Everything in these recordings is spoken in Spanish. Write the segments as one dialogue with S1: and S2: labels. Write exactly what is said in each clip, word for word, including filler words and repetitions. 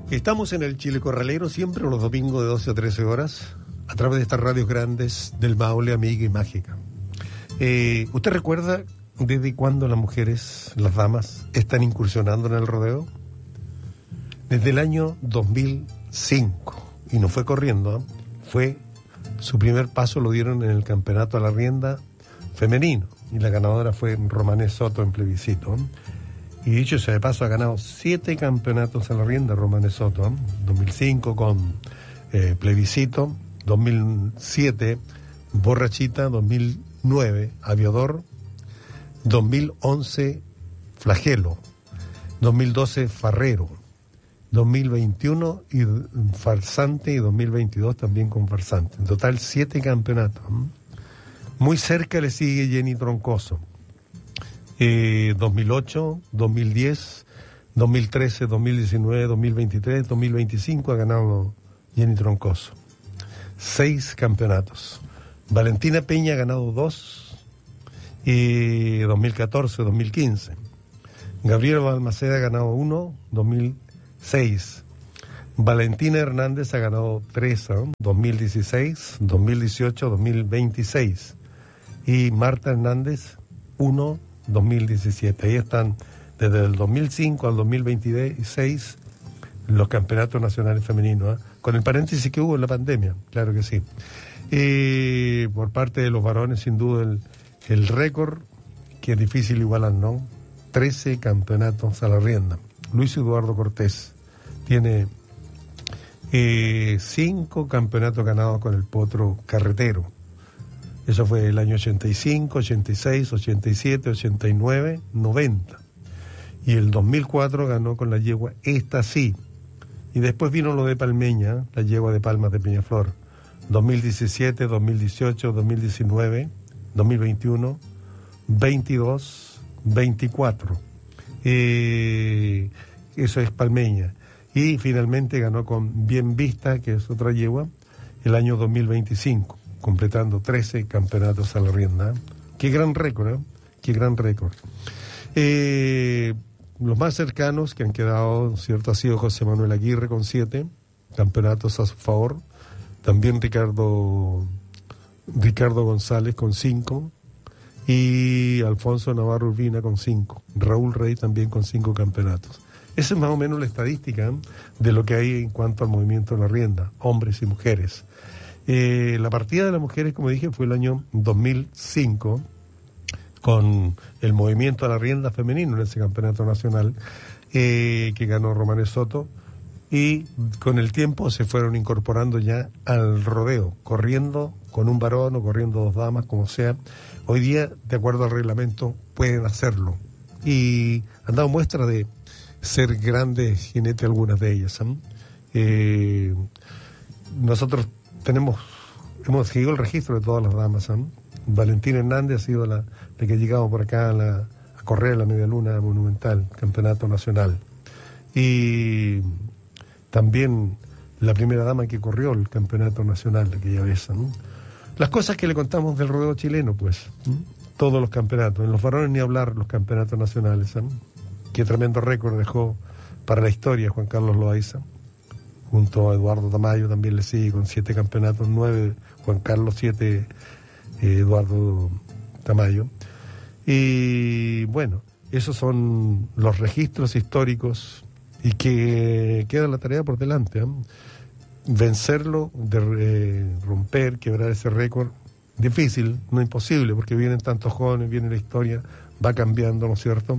S1: Estamos en el Chile Corralero siempre los domingos de doce a trece horas a través de estas radios grandes del Maule, amiga y mágica. Eh, ¿Usted recuerda desde cuándo las mujeres, las damas, están incursionando en el rodeo? Desde el año dos mil cinco. Y no fue corriendo, ¿eh? Fue su primer paso lo dieron en el campeonato a la rienda femenino. Y la ganadora fue Romané Soto en plebiscito, ¿eh? Y dicho sea de paso, ha ganado siete campeonatos a la rienda Romané Soto, ¿eh? dos mil cinco con eh, plebiscito, dos mil siete borrachita, dos mil nueve aviador, dos mil once flagelo, dos mil doce farrero, dos mil veintiuno y farsante y dos mil veintidós también con farsante. En total siete campeonatos. Muy cerca le sigue Jenny Troncoso. Eh, dos mil ocho, dos mil diez, dos mil trece, dos mil diecinueve, dos mil veintitrés, dos mil veinticinco ha ganado Jenny Troncoso. Seis campeonatos. Valentina Peña ha ganado dos, y dos mil catorce, dos mil quince. Gabriela Balmaceda ha ganado uno, dos mil seis. Valentina Hernández ha ganado tres, ¿eh? dos mil dieciséis, dos mil dieciocho, dos mil veintiséis. Y Marta Hernández, uno, dos mil diecisiete. Ahí están desde el dos mil cinco al dos mil veintiséis los campeonatos nacionales femeninos, ¿eh? Con el paréntesis que hubo en la pandemia, claro que sí. Eh, por parte de los varones, sin duda, el, el récord, que es difícil igualar, ¿no? trece campeonatos a la rienda. Luis Eduardo Cortés tiene eh, cinco campeonatos ganados con el potro carretero. Eso fue el año ochenta y cinco, ochenta y seis, ochenta y siete, ochenta y nueve, noventa. Y el dos mil cuatro ganó con la yegua Esta Sí. Y después vino lo de Palmeña, la yegua de Palmas de Peñaflor. dos mil diecisiete, dos mil dieciocho, dos mil diecinueve, dos mil veintiuno, veintidós, veinticuatro. Eh, eso es Palmeña. Y finalmente ganó con Bien Vista, que es otra yegua, el año dos mil veinticinco, completando trece campeonatos a la rienda. Qué gran récord, ¿eh? Qué gran récord. Eh, los más cercanos que han quedado, ¿cierto? Ha sido José Manuel Aguirre con siete campeonatos a su favor. También Ricardo, Ricardo González con cinco. Y Alfonso Navarro Urbina con cinco. Raúl Rey también con cinco campeonatos. Esa es más o menos la estadística, ¿eh? De lo que hay en cuanto al movimiento de la rienda, hombres y mujeres. Eh, la partida de las mujeres, como dije, fue el año dos mil cinco, con el movimiento a la rienda femenino en ese campeonato nacional, eh, que ganó Romané Soto, y con el tiempo se fueron incorporando ya al rodeo, corriendo con un varón o corriendo dos damas, como sea. Hoy día, de acuerdo al reglamento, pueden hacerlo. Y han dado muestra de ser grandes jinetes algunas de ellas, ¿eh? Eh, nosotros tenemos, hemos seguido el registro de todas las damas, ¿eh? Valentina Hernández ha sido la, la que ha llegado por acá a, la, a correr la media luna monumental, campeonato nacional. Y también la primera dama que corrió el campeonato nacional aquella vez, ¿no? Las cosas que le contamos del rodeo chileno, pues, ¿no? Todos los campeonatos, en los varones ni hablar, los campeonatos nacionales, ¿no? Qué tremendo récord dejó para la historia Juan Carlos Loaiza, junto a Eduardo Tamayo, también le sigue con siete campeonatos, nueve Juan Carlos, siete eh, Eduardo Tamayo. Y bueno, esos son los registros históricos y que queda la tarea por delante, ¿eh? Vencerlo, de, eh, romper, quebrar ese récord, difícil, no imposible, porque vienen tantos jóvenes, viene la historia, va cambiando, ¿no es cierto?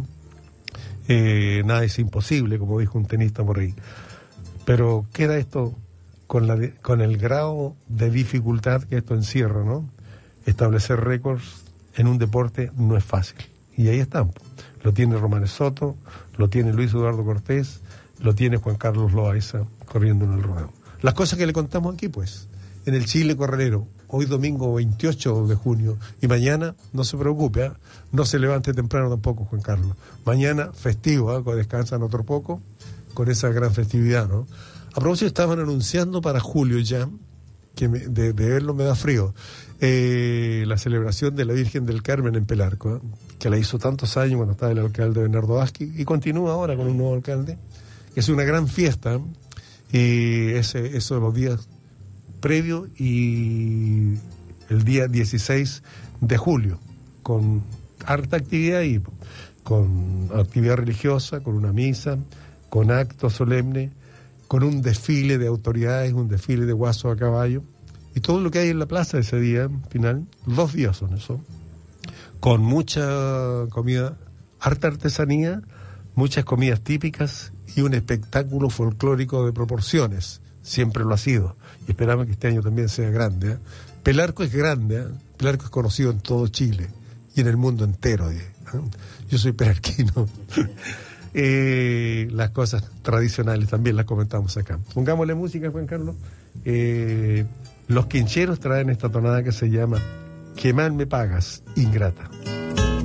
S1: Eh, nada es imposible, como dijo un tenista por ahí. Pero queda esto con, la, con el grado de dificultad que esto encierra, ¿no? Establecer récords en un deporte no es fácil. Y ahí están. Lo tiene Romané Soto, lo tiene Luis Eduardo Cortés, lo tiene Juan Carlos Loaiza corriendo en el rodeo. Las cosas que le contamos aquí, pues, en el Chile Corralero, hoy domingo veintiocho de junio, y mañana, no se preocupe, ¿eh? No se levante temprano tampoco, Juan Carlos. Mañana festivo, ¿eh? Descansan otro poco, con esa gran festividad, ¿no? A propósito, estaban anunciando para julio ya, que me, de, de verlo me da frío, eh, la celebración de la Virgen del Carmen en Pelarco, ¿eh? Que la hizo tantos años cuando estaba el alcalde Bernardo Vázquez, y continúa ahora con un nuevo alcalde, que es una gran fiesta, ¿eh? Y ese, esos los días previos y el día dieciséis de julio, con harta actividad y con actividad religiosa, con una misa, con acto solemne, con un desfile de autoridades, un desfile de guasos a caballo, y todo lo que hay en la plaza ese día final, dos días son eso, con mucha comida, harta artesanía, muchas comidas típicas y un espectáculo folclórico de proporciones, siempre lo ha sido, y esperamos que este año también sea grande, ¿eh? Pelarco es grande, ¿eh? Pelarco es conocido en todo Chile y en el mundo entero, ¿eh? Yo soy pelarquino. eh, las cosas tradicionales también las comentamos acá. Pongámosle música, Juan Carlos. Eh, los quincheros traen esta tonada que se llama "Qué mal me pagas, ingrata".